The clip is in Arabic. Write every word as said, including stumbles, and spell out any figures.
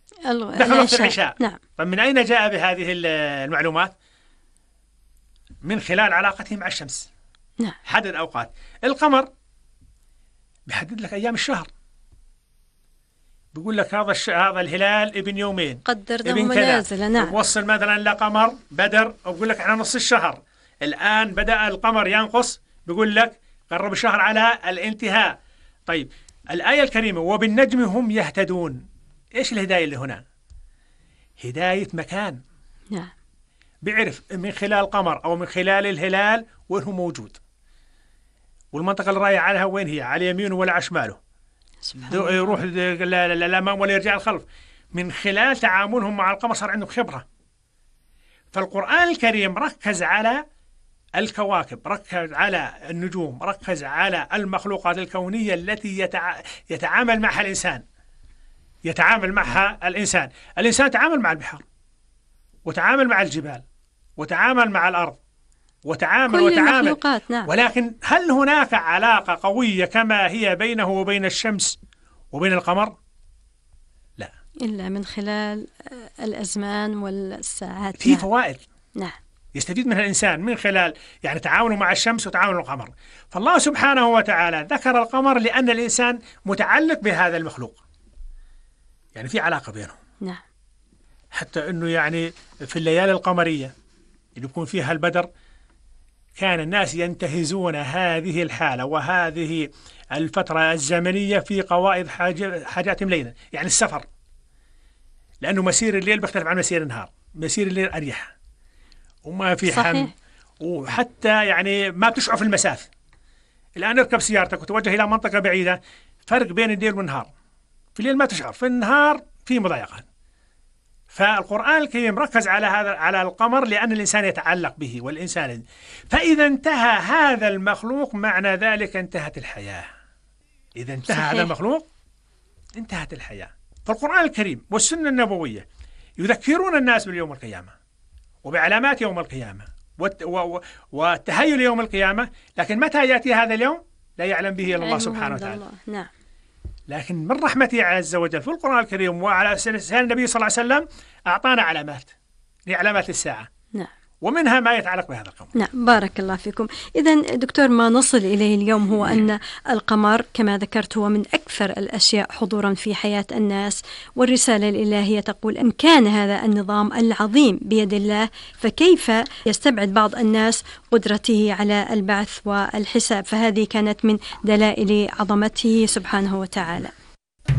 دخل وقت العشاء. نعم. طيب من أين جاء بهذه المعلومات؟ من خلال علاقته مع الشمس. نعم. حدد أوقات. القمر بيحدد لك أيام الشهر، بيقول لك هذا الش... هذا الهلال ابن يومين، قدر له منازل. نعم. وصل مثلا لقمر بدر وبقول لك احنا نص الشهر الآن بدأ القمر ينقص، بيقول لك قرب الشهر على الانتهاء. طيب الآية الكريمة وبالنجم هم يهتدون، إيش الهداية اللي هنا؟ هداية مكان. نعم. بيعرف من خلال القمر أو من خلال الهلال وين هو موجود، والمنطقة اللي رايح عليها وين هي، على يمينه ولا على شماله، يروح للأمام ولا يرجع الخلف. من خلال تعاملهم مع القمر صار عندهم خبرة. فالقرآن الكريم ركز على الكواكب، ركز على النجوم، ركز على المخلوقات الكونية التي يتع... يتعامل معها الإنسان يتعامل معها الإنسان الإنسان تعامل مع البحار، وتعامل مع الجبال، وتعامل مع الأرض، وتعامل كل وتعامل المخلوقات. نعم. ولكن هل هناك علاقة قوية كما هي بينه وبين الشمس وبين القمر؟ لا، إلا من خلال الأزمان والساعات. في نعم. فوائد. نعم. يستفيد منها الإنسان من خلال يعني تعاونه مع الشمس وتعاونه مع القمر. فالله سبحانه وتعالى ذكر القمر لأن الإنسان متعلق بهذا المخلوق، يعني في علاقة بينهم. نعم. حتى أنه يعني في الليالي القمرية اللي يكون فيها البدر كان الناس ينتهزون هذه الحالة وهذه الفترة الزمنية في قوائض حاجاتهم ليلا، يعني السفر، لأنه مسير الليل بيختلف عن مسير النهار. مسير الليل أريح وما في حم، وحتى يعني ما بتشعر في المسافة. الآن اركب سيارتك وتوجه إلى منطقة بعيدة، فرق بين الليل والنهار، في الليل ما تشعر، في النهار في مضايقة. فالقرآن الكريم ركز على هذا على القمر لأن الإنسان يتعلق به والإنسان، فإذا انتهى هذا المخلوق معنى ذلك انتهت الحياة. إذا انتهى صحيح. هذا المخلوق انتهت الحياة. فالقرآن الكريم والسنة النبوية يذكرون الناس باليوم القيامة وبعلامات يوم القيامة والتهيؤ يوم القيامة، لكن متى يأتي هذا اليوم لا يعلم به إلا الله سبحانه وتعالى. نعم. لكن من رحمته عز وجل في القرآن الكريم وعلى لسان النبي صلى الله عليه وسلم أعطانا علامات لعلامات الساعة. نعم. ومنها ما يتعلق بهذا القمر. نعم. بارك الله فيكم. إذن دكتور ما نصل إليه اليوم هو أن القمر كما ذكرت هو من أكثر الأشياء حضورا في حياة الناس، والرسالة الإلهية تقول إن كان هذا النظام العظيم بيد الله فكيف يستبعد بعض الناس قدرته على البعث والحساب؟ فهذه كانت من دلائل عظمته سبحانه وتعالى.